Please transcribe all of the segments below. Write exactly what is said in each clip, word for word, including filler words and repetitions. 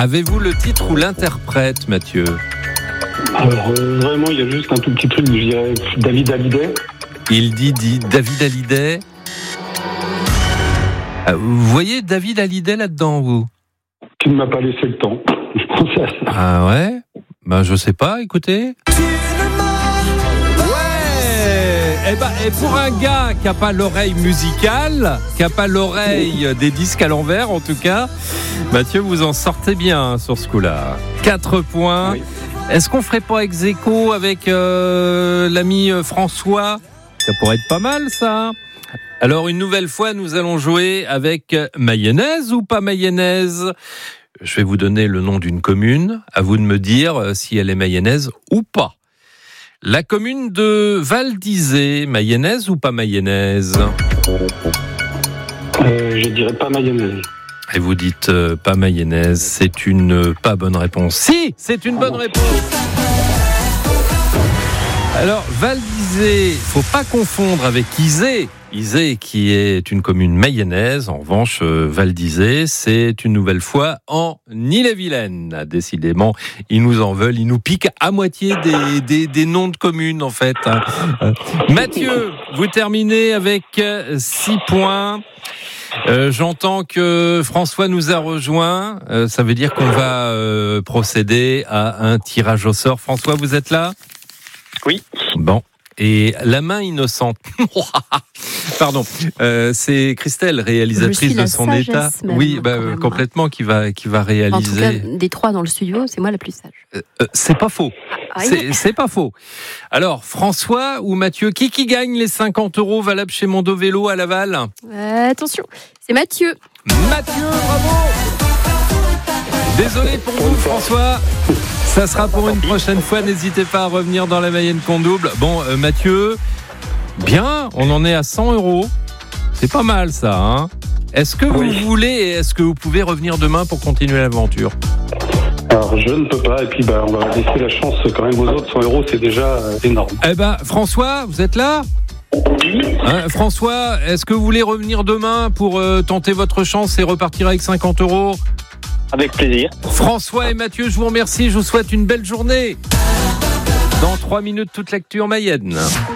Avez-vous le titre ou l'interprète, Mathieu ? Alors, euh, vraiment, il y a juste un tout petit truc, je dirais David Hallyday. Il dit, dit David Hallyday. Ah, vous voyez David Hallyday là-dedans, vous ? Tu ne m'as pas laissé le temps. Je pensais à ça. Ah ouais ? Ben, je sais pas, écoutez. Eh ben, et pour un gars qui n'a pas l'oreille musicale, qui n'a pas l'oreille des disques à l'envers, en tout cas, Mathieu, vous en sortez bien sur ce coup-là. Quatre points. Oui. Est-ce qu'on ferait pas ex aequo avec euh, l'ami François ? Ça pourrait être pas mal, ça. Alors, une nouvelle fois, nous allons jouer avec mayonnaise ou pas mayonnaise ? Je vais vous donner le nom d'une commune. À vous de me dire si elle est mayonnaise ou pas. La commune de Val d'Isée, mayonnaise ou pas mayonnaise ? euh, Je dirais pas mayonnaise. Et vous dites euh, pas mayonnaise, c'est une euh, pas bonne réponse. Si, c'est une bonne réponse. Alors, Val d'Isée, faut pas confondre avec Isée. Isée qui est une commune mayonnaise. En revanche, euh, Val d'Isée, c'est une nouvelle fois en Ille-et-Vilaine. Décidément, ils nous en veulent. Ils nous piquent à moitié des, des, des noms de communes, en fait. Euh, Mathieu, vous terminez avec six points. Euh, j'entends que François nous a rejoint. Euh, ça veut dire qu'on va euh, procéder à un tirage au sort. François, vous êtes là ? Oui. Bon. Et la main innocente. Pardon. Euh, c'est Christelle, réalisatrice de son état. Même, oui, bah, euh, complètement, qui va, qui va réaliser. En tout cas, des trois dans le studio, c'est moi la plus sage. Euh, euh, c'est pas faux. Ah, c'est, c'est pas faux. Alors, François ou Mathieu, qui qui gagne les cinquante euros valables chez Mondo Vélo à Laval ? euh, Attention, c'est Mathieu. Mathieu, bravo. Désolé pour vous, François. Ça sera pour une prochaine fois. N'hésitez pas à revenir dans la Mayenne qu'on double. Bon, euh, Mathieu, bien, on en est à cent euros. C'est pas mal, ça. Hein, est-ce que vous oui. voulez et est-ce que vous pouvez revenir demain pour continuer l'aventure ? Alors, je ne peux pas. Et puis, bah, on va laisser la chance quand même aux autres. cent euros, c'est déjà euh, énorme. Eh ben, François, vous êtes là ? Hein, François, est-ce que vous voulez revenir demain pour euh, tenter votre chance et repartir avec cinquante euros ? Avec plaisir. François et Mathieu, je vous remercie. Je vous souhaite une belle journée. Dans trois minutes, toute l'actu en Mayenne.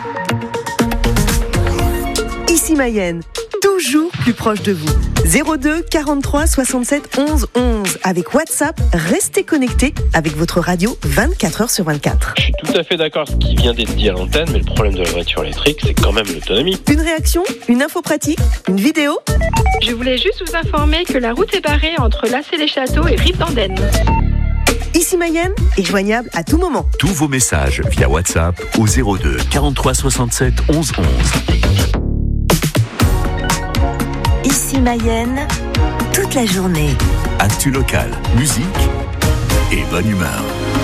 Ici Mayenne, toujours plus proche de vous. zéro deux quarante-trois soixante-sept onze onze. Avec WhatsApp, restez connectés avec votre radio vingt-quatre heures sur vingt-quatre. Je suis tout à fait d'accord avec ce qui vient d'être dit à l'antenne, mais le problème de la voiture électrique, c'est quand même l'autonomie. Une réaction, une info pratique, une vidéo ? Je voulais juste vous informer que la route est barrée entre Lassay-les-Châteaux et Rive-d'Andenne. Ici Mayenne est joignable à tout moment. Tous vos messages via WhatsApp au zéro deux quarante-trois soixante-sept onze onze. Ici Mayenne, toute la journée. Actu locale, musique et bonne humeur.